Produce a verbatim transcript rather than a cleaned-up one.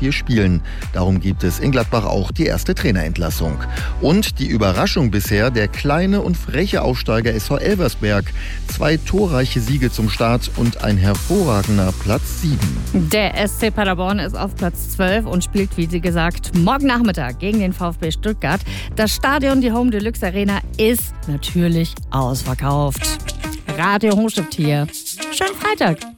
vier Spielen. Darum gibt es in Gladbach auch die erste Trainerentlassung. Und die Überraschung bisher, der kleine und freche Aufsteiger S V Elversberg. Zwei torreiche Siege zum Start und ein hervorragender Platz sieben. Der S C Paderborn ist auf Platz zwölf und spielt, wie Sie gesagt, morgen Nachmittag gegen den VfB Stuttgart. Das Stadion, die Home Deluxe Arena, ist natürlich ausverkauft. Radio Hochstift hier. Schönen Freitag.